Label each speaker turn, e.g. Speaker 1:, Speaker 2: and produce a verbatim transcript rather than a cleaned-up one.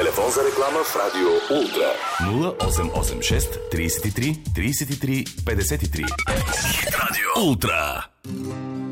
Speaker 1: Телефон за реклама в Радио Ултра нула осем осем шест тридесет и три тридесет и три петдесет и три. Хит Радио Ултра.